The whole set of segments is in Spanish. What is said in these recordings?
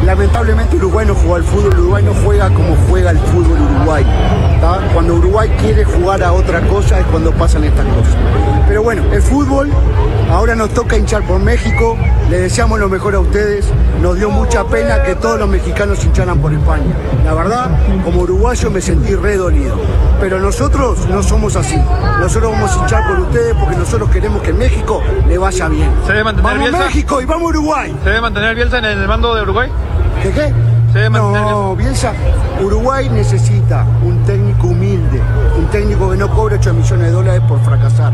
lamentablemente Uruguay no juega al fútbol, Uruguay no juega como juega el fútbol Uruguay. ¿Tá? Cuando Uruguay quiere jugar a otra cosa es cuando pasan estas cosas. Pero bueno, el fútbol, ahora nos toca hinchar por México, le deseamos lo mejor a ustedes, nos dio mucha pena que todos los mexicanos hincharan por España. La verdad, como uruguayo me sentí re dolido, pero nosotros no somos así, nosotros vamos a hinchar por ustedes porque nosotros queremos que México le vaya bien. ¿Se debe mantener ¡Vamos Bielsa? México y vamos Uruguay! ¿Se debe mantener Bielsa en el mando de Uruguay? ¿Qué? ¿Se debe mantener No, Bielsa, Uruguay necesita un técnico humilde, un técnico que no cobre 8 millones de dólares por fracasar.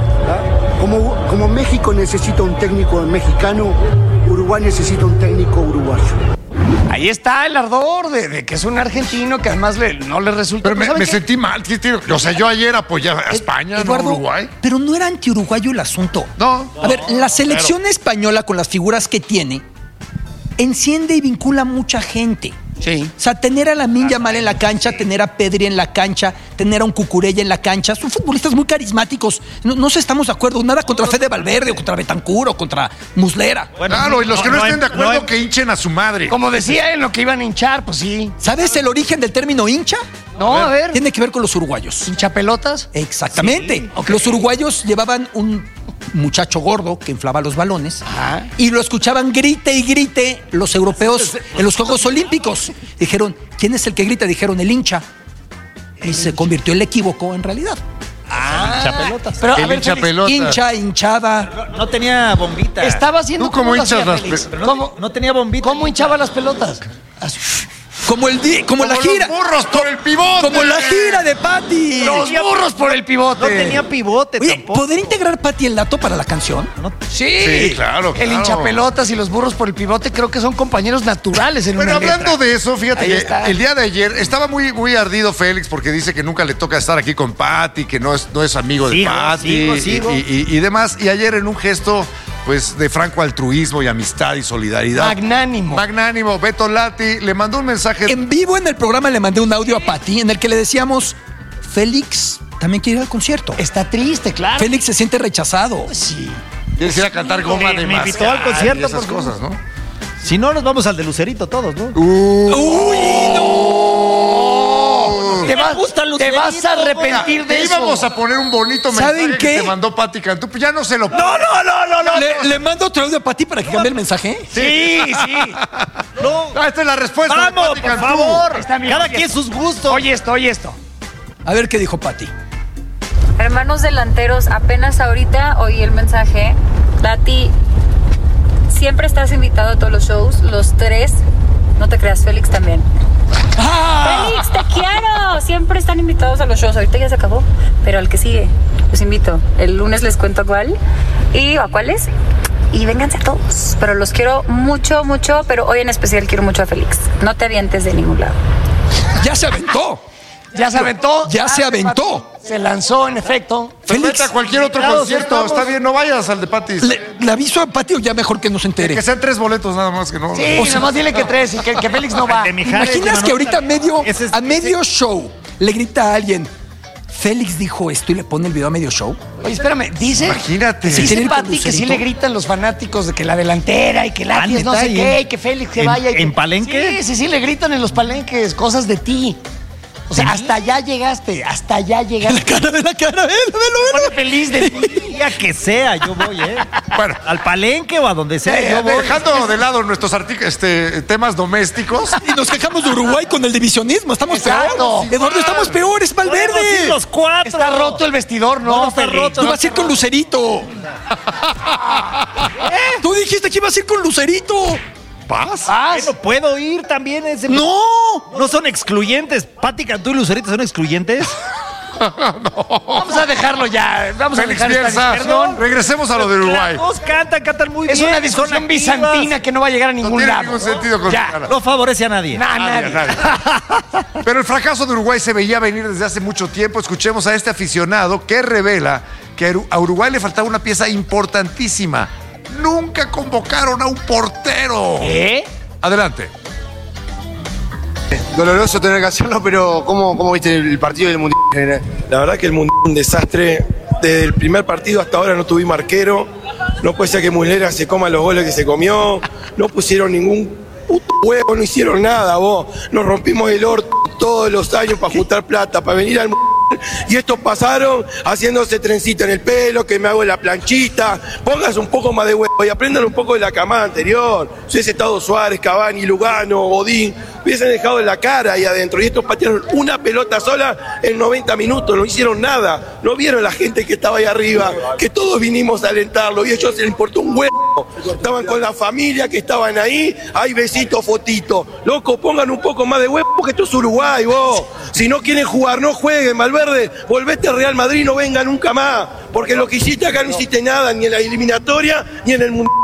Como México necesita un técnico mexicano, Uruguay necesita un técnico uruguayo. Ahí está el ardor de que es un argentino que además no le resulta. Pero me sentí mal, tío. O sea, yo ayer apoyé a España, Eduardo, no a Uruguay. Pero no era anti-uruguayo el asunto. No. A ver, la selección española con las figuras que tiene enciende y vincula a mucha gente. Sí. O sea, tener a Lamine Yamal en la cancha, tener a Pedri en la cancha, tener a un Cucurella en la cancha, son futbolistas muy carismáticos. No estamos de acuerdo, nada contra Fede Valverde o contra Bentancur o contra Muslera. Bueno, claro, y los que no estén de acuerdo que hinchen a su madre. Como decía él, lo que iban a hinchar, pues sí. ¿Sabes el origen del término hincha? No, a ver. Tiene que ver con los uruguayos. ¿Hinchapelotas? Exactamente. Sí, okay. Los uruguayos llevaban un muchacho gordo que inflaba los balones. Ajá. Y lo escuchaban grite y grite los europeos en los Juegos Olímpicos. Dijeron, ¿quién es el que grita? Dijeron, el hincha. Y se convirtió el equívoco en realidad. Hinchapelotas. Pero, El a ver, hinchapelota. Hincha, hinchada. No tenía bombita. estaba haciendo... ¿Tú cómo lo hinchas hacía las Félix? Pero ¿Cómo, no tenía bombita. ¿Cómo hinchaba las pelotas? Como la gira. Los burros por el pivote. Como la gira de Patty. Los burros por el pivote. No tenía pivote Oye, tampoco. ¿podría integrar Patty el dato para la canción? Sí, Sí, claro. El hinchapelotas y los burros por el pivote creo que son compañeros naturales en Pero una hablando letra. de eso, fíjate Ahí que está. el día de ayer estaba muy ardido Félix porque dice que nunca le toca estar aquí con Patty, que no es amigo de Sigo, Patty sigo. y demás. Y ayer en un gesto pues de franco altruismo y amistad y solidaridad. Magnánimo, Beto Lati le mandó un mensaje. En vivo en el programa le mandé un audio a Patty en el que le decíamos, Félix también quiere ir al concierto. Está triste, claro. Félix se siente rechazado. Sí. Quieres ir a cantar goma de me invitó mascar al concierto, y esas por cosas, ¿no? Si no, nos vamos al de Lucerito todos, ¿no? ¡Uy, no! Te vas a arrepentir de eso. Íbamos a poner un bonito ¿Saben mensaje qué? que te mandó Patty Cantú, pues ya no se lo... No. ¿Le mando otro audio a Patty para que cambie el mensaje? Sí. No. Esta es la respuesta de Vamos, Patty por Cantú. favor. Está bien, Cada oye quien esto. sus gustos. Oye esto. A ver qué dijo Patty. Hermanos delanteros, apenas ahorita oí el mensaje. Lati, siempre estás invitado a todos los shows, los 3. No te creas, Félix también. Félix, te quiero. Siempre están invitados a los shows. Ahorita ya se acabó, pero al que sigue, los invito. El lunes les cuento cuál y a cuáles. Y vénganse a todos. Pero los quiero mucho, pero hoy en especial quiero mucho a Félix. No te avientes de ningún lado. ¡Ya se aventó! ¿Ya se aventó? Ya se aventó. Se lanzó, en efecto. Félix, a cualquier otro concierto, está bien, no vayas al de Patty. ¿Le aviso a Patty o ya mejor que no se entere? Que sean 3 boletos nada más que no. Sí, nada más dile que 3 y que Félix no va. De Mijares, ¿Imaginas de que ahorita Manuel- a medio show le grita a alguien, Félix dijo esto y le pone el video a medio show? Oye, espérame, dice... Imagínate. Sí, Dice ¿quiere ir con Patty que sí Lucerito? le gritan los fanáticos de que la delantera y que la ¿neta? no sé ¿Y qué, en- y que Félix se en- vaya. y que- en palenque? Sí, le gritan en los palenques cosas de ti. O sea, hasta allá llegaste. La cara, velo. Pone feliz de ti. Ya que sea, yo voy, Bueno, Al palenque o a donde sea, yo voy. dejando de lado nuestros temas domésticos. Y nos quejamos de Uruguay con el divisionismo. Estamos Exacto. peor. Eduardo, estamos peores, Podemos ir Valverde. los 4. Está roto el vestidor, No, ¿no? está Félix? roto. Tú vas a ir con Lucerito. Tú dijiste que ibas a ir con Lucerito. ¿Paz? Bueno, puedo ir también. ¡No! No son excluyentes. Patty Cantú y Lucerito son excluyentes. Vamos a dejarlo ya. Vamos a Félix dejar esta Bielsa. discusión. Regresemos a lo de Uruguay. Las dos cantan muy Es bien. una son discusión activas. bizantina que no va a llegar a No ningún tiene lado. ningún sentido con Ya. su cara. No favorece a nadie. Nadie. Pero el fracaso de Uruguay se veía venir desde hace mucho tiempo. Escuchemos a este aficionado que revela que a Uruguay le faltaba una pieza importantísima. Nunca convocaron a un portero. Adelante. Doloroso tener que hacerlo, pero ¿cómo viste el partido del Mundial en general? La verdad que el Mundial es un desastre. Desde el primer partido hasta ahora no tuvimos arquero. No puede ser que Muslera se coma los goles que se comió. No pusieron ningún puto huevo, no hicieron nada, vos. Nos rompimos el orto todos los años para juntar plata, para venir al y estos pasaron haciéndose trencita en el pelo, que me hago la planchita. Pónganse un poco más de huevo y aprendan un poco de la camada anterior. Si hubiese estado Suárez, Cavani, Lugano, Godín, hubiesen dejado en la cara ahí adentro. Y estos patearon una pelota sola en 90 minutos, no hicieron nada. No vieron la gente que estaba ahí arriba, que todos vinimos a alentarlo y a ellos se les importó un huevo. Estaban con la familia que estaban ahí, hay besitos, fotitos. Loco, pongan un poco más de huevo porque esto es Uruguay, vos. Si no quieren jugar, no jueguen, Valverde. Volvete al Real Madrid, no venga nunca más. Porque lo que hiciste acá no hiciste nada, ni en la eliminatoria, ni en el mundial.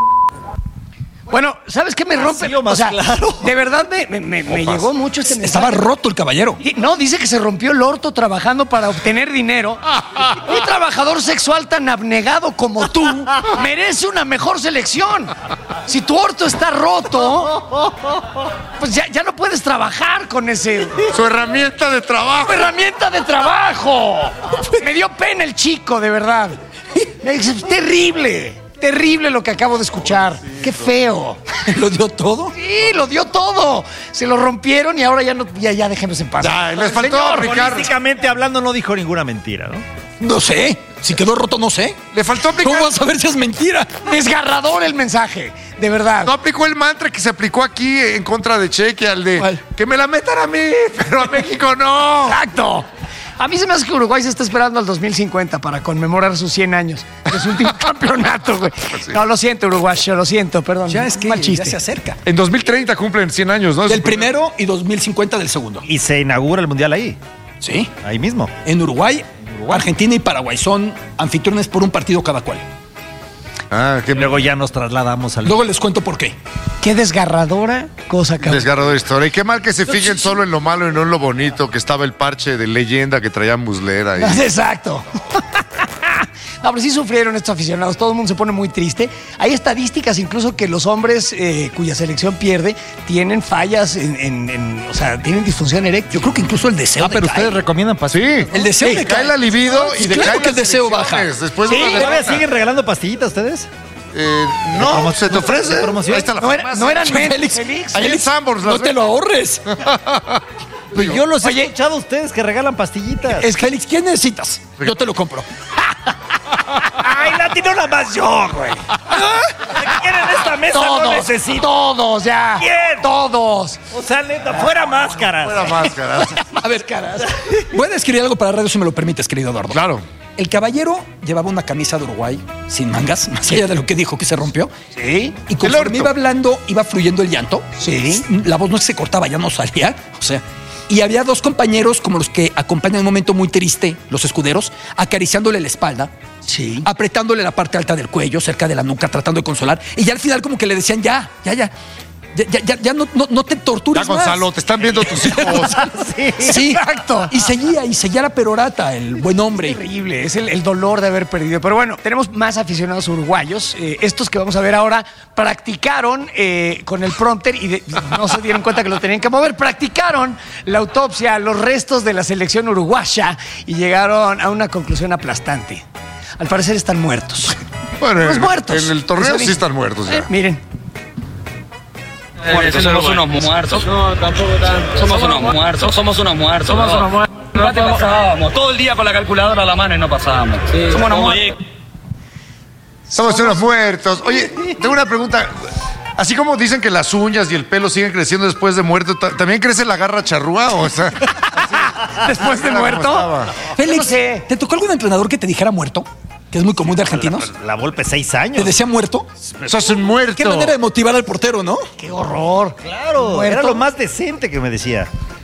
Bueno, ¿sabes qué me rompe? O sea, claro. De verdad me llegó mucho este mensaje. Estaba roto el caballero. No, dice que se rompió el orto trabajando para obtener dinero. Un trabajador sexual tan abnegado como tú merece una mejor selección. Si tu orto está roto, pues ya no puedes trabajar con ese... Su herramienta de trabajo. ¡Tu herramienta de trabajo! Me dio pena el chico, de verdad. Es terrible. Terrible lo que acabo de escuchar. Qué feo. ¿Lo dio todo? Sí, lo dio todo. Se lo rompieron y ahora ya déjenos en paz. Ya, les faltó aplicar. Políticamente hablando, no dijo ninguna mentira, ¿no? No sé. Si quedó roto, no sé. Le faltó aplicar. ¿Cómo vas a ver si es mentira? Desgarrador el mensaje, de verdad. No aplicó el mantra que se aplicó aquí en contra de Cheque, al de ¿cuál? Que me la metan a mí, pero a México no. Exacto. A mí se me hace que Uruguay se está esperando al 2050 para conmemorar sus 100 años de su último campeonato, güey. No, lo siento, uruguayo, lo siento, perdón. Ya es que mal chiste. ya se acerca. En 2030 cumplen 100 años, ¿no? Del primero y 2050 del segundo. Y se inaugura el Mundial ahí. Sí. Ahí mismo. En Uruguay, Argentina y Paraguay son anfitriones por un partido cada cual. Ah, Y luego ya nos trasladamos al... Luego les cuento por qué. Qué desgarradora cosa, cabrón. desgarradora historia. Y qué mal que se fijen solo en lo malo y no en lo bonito, que estaba el parche de leyenda que traía Muslera ahí. Exacto. No, pero sí sufrieron estos aficionados. Todo el mundo se pone muy triste. Hay estadísticas incluso que los hombres cuya selección pierde tienen fallas o sea, tienen disfunción eréctil. Yo creo que incluso el deseo pero decae. ustedes recomiendan Sí, pastillas. El deseo sí, decae. cae la libido y Claro decae que el las deseo baja. elecciones. Después Sí, de una ¿todavía derrota. siguen regalando pastillitas ustedes? No, se te ofrece. ¿De promoción? Ahí está la No, farmacia. no eran Félix, Félix. Ahí en Sanborns, No las te lo ahorres. Pues yo los he Oye. escuchado a ustedes que regalan pastillitas. Es Félix, ¿quién necesitas? Yo te lo compro. ¡Ay, latino nada más yo, güey! ¿Quién en esta mesa no necesita? Todos, ya. ¿Quién? Todos. O sea, neta, fuera máscaras. Fuera máscara. A ver, caras. Voy a describir algo para radio si me lo permites, querido Eduardo. Claro. El caballero llevaba una camisa de Uruguay sin mangas, más allá de lo que dijo que se rompió. Sí. Y conforme iba hablando, iba fluyendo el llanto. Sí. La voz no se cortaba, ya no salía. O sea, y había dos compañeros como los que acompañan en un momento muy triste, los escuderos, acariciándole la espalda. Sí. Apretándole la parte alta del cuello, cerca de la nuca, tratando de consolar. Y ya al final como que le decían, ya no te tortures Ya, Gonzalo, más. te están viendo tus hijos. Sí, exacto. Y seguía la perorata, el buen hombre. Terrible, es el dolor de haber perdido. Pero bueno, tenemos más aficionados uruguayos. Estos que vamos a ver ahora practicaron con el prompter y no se dieron cuenta que lo tenían que mover. Practicaron la autopsia a los restos de la selección uruguaya y llegaron a una conclusión aplastante. Al parecer están muertos. Bueno, Los muertos. en el torneo sí están muertos ya. Miren. Somos unos muertos. No, tampoco tanto. Somos unos muertos. Somos unos muertos. Somos unos muertos. No te pasábamos. Todo el día con la calculadora a la mano y no pasábamos. Sí, somos unos muertos. Somos unos muertos. Oye, tengo una pregunta. Así como dicen que las uñas y el pelo siguen creciendo después de muerto, ¿también crece la garra charrúa? O sea, Después de era como muerto. estaba. Félix, No sé. ¿te tocó algún entrenador que te dijera muerto? Que es muy común de argentinos. La Volpe 6 años. ¿Te decía muerto? Sos un muerto. Qué manera de motivar al portero, ¿no? ¡Qué horror! Claro, Muerto. era lo más decente que me decía.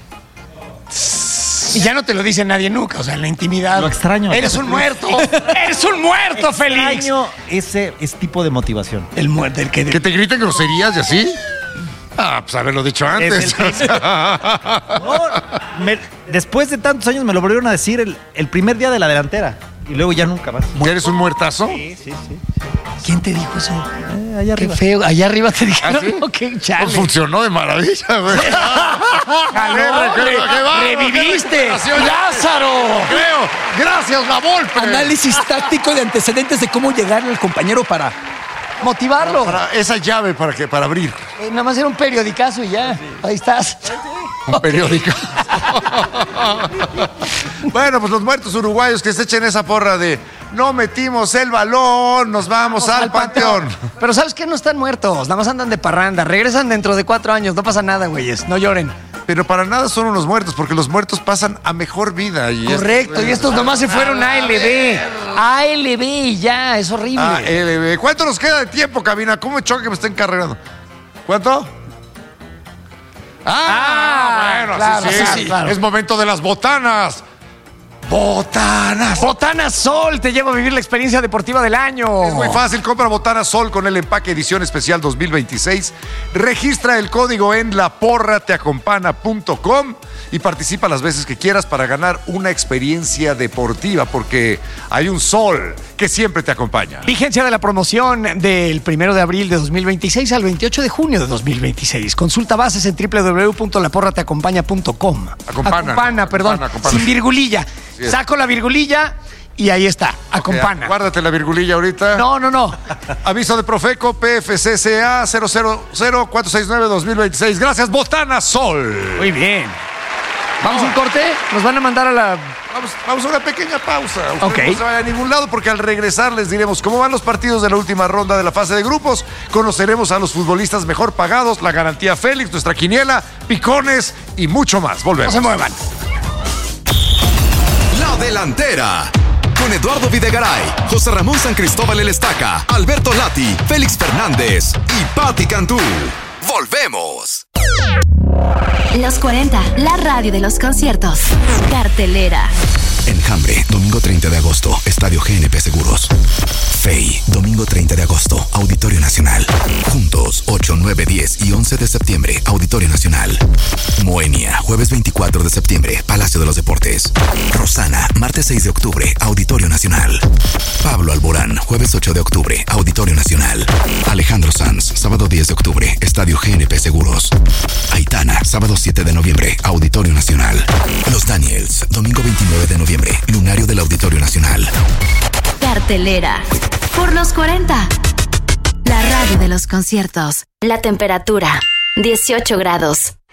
Y ya no te lo dice nadie nunca, o sea, en la intimidad. Lo extraño. ¡Eres un muerto! ¡Eres un muerto, Félix! Extraño ese tipo de motivación. El muerto, el que... ¿Que te griten groserías y así? Ah, pues haberlo dicho antes. No, después de tantos años me lo volvieron a decir el primer día de la delantera. Y luego ya nunca más. ¿Ya eres un muertazo? Sí. ¿Quién te dijo eso? Allá Qué arriba. feo. Allá arriba te dijeron. ¿Ah, sí? Ok, chale. Pues funcionó de maravilla, güey. ¡Jaló! qué bárbaro, ¡Reviviste! qué recuperación. ¡Lázaro! Creo. Gracias, la Volpe. Análisis táctico de antecedentes de cómo llegar al compañero para motivarlo. Para esa llave para abrir. Nada más era un periodicazo y ya. Ahí estás. Un periódico. Bueno, pues los muertos uruguayos que se echen esa porra de no metimos el balón, nos vamos al panteón. Pero ¿sabes qué? No están muertos, nada más andan de parranda. Regresan dentro de 4 años, no pasa nada, güeyes, no lloren. Pero para nada son unos muertos, porque los muertos pasan a mejor vida. Correcto, y estos nomás se fueron a ALB. ALB y ya, es horrible. ALB. ¿Cuánto nos queda de tiempo, cabina? ¿Cómo me choca que me estén cargando? ¿Cuánto? Bueno, claro, sí. claro. Es momento de las botanas. Botanas. Botanas Sol te lleva a vivir la experiencia deportiva del año. Es muy fácil, compra Botanas Sol con el empaque edición especial 2026. Registra el código en laporrateacompana.com y participa las veces que quieras para ganar una experiencia deportiva, porque hay un sol que siempre te acompaña. Vigencia de la promoción del 1 de abril de 2026 al 28 de junio de 2026. Consulta bases en www.laporrateacompana.com. Acompana. Sin virgulilla. Saco la virgulilla y ahí está, acompana. Guárdate la virgulilla ahorita. No. Aviso de Profeco, PFCCA 000-469-2026. Gracias, Botana Sol. Muy bien. ¿Vamos a un corte? ¿Nos van a mandar a la...? Vamos a una pequeña pausa. Ok. No se vaya a ningún lado, porque al regresar les diremos cómo van los partidos de la última ronda de la fase de grupos. Conoceremos a los futbolistas mejor pagados, la garantía Félix, nuestra quiniela, picones y mucho más. Volvemos. No se muevan. La Delantera. Con Eduardo Videgaray, José Ramón San Cristóbal El Estaca, Alberto Lati, Félix Fernández y Patti Cantú. ¡Volvemos! Los 40, la radio de los conciertos. Cartelera. Enjambre, domingo 30 de agosto, Estadio GNP Seguros. FEI, domingo 30 de agosto, Auditorio Nacional. Juntos, 8, 9, 10 y 11 de septiembre, Auditorio Nacional. Moenia, jueves 24 de septiembre, Palacio de los Deportes. Rosana, martes 6 de octubre, Auditorio Nacional. Pablo Alborán, jueves 8 de octubre, Auditorio Nacional. Alejandro Sanz, sábado 10 de octubre, Estadio GNP Seguros. Aitana, sábado 7 de noviembre, Auditorio Nacional. Los Daniels, domingo 29 de noviembre, Lunario del Auditorio Nacional. Cartelera. Por los 40. La radio de los conciertos. La temperatura, 18 grados.